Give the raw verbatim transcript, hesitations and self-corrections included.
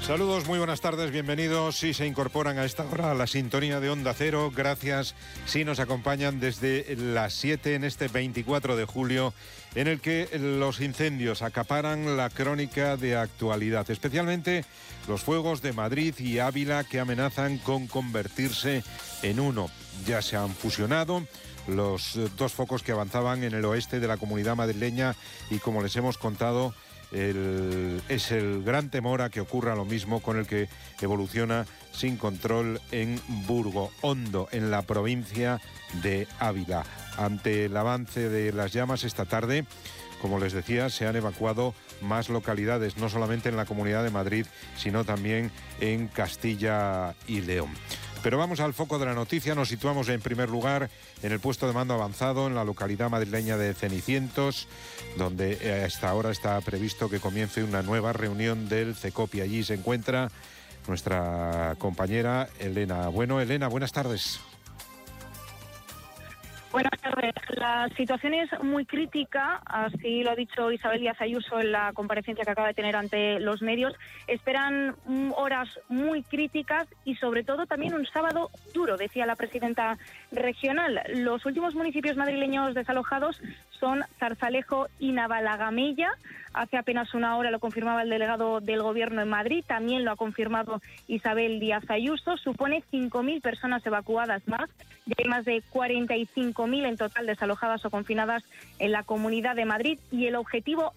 Saludos, muy buenas tardes, bienvenidos si se incorporan a esta hora a la sintonía de Onda Cero. Gracias si nos acompañan desde las siete en este veinticuatro de julio, en el que los incendios acaparan la crónica de actualidad, especialmente los fuegos de Madrid y Ávila que amenazan con convertirse en uno. Ya se han fusionado los dos focos que avanzaban en el oeste de la Comunidad madrileña y, como les hemos contado, El, es el gran temor a que ocurra lo mismo con el que evoluciona sin control en Burgo Hondo, en la provincia de Ávila. Ante el avance de las llamas esta tarde, como les decía, se han evacuado más localidades, no solamente en la Comunidad de Madrid, sino también en Castilla y León. Pero vamos al foco de la noticia. Nos situamos en primer lugar en el puesto de mando avanzado en la localidad madrileña de Cenicientos, donde a esta hora está previsto que comience una nueva reunión del CECOPI. Allí se encuentra nuestra compañera Elena Bueno. Elena, buenas tardes. Buenas tardes. La situación es muy crítica, así lo ha dicho Isabel Díaz Ayuso en la comparecencia que acaba de tener ante los medios. Esperan horas muy críticas y sobre todo también un sábado duro, decía la presidenta regional. Los últimos municipios madrileños desalojados son Zarzalejo y Navalagamella. Hace apenas una hora lo confirmaba el delegado del Gobierno en Madrid, también lo ha confirmado Isabel Díaz Ayuso. Supone cinco mil personas evacuadas más, ya hay más de cuarenta y cinco mil en total desalojadas o confinadas en la Comunidad de Madrid, y el objetivo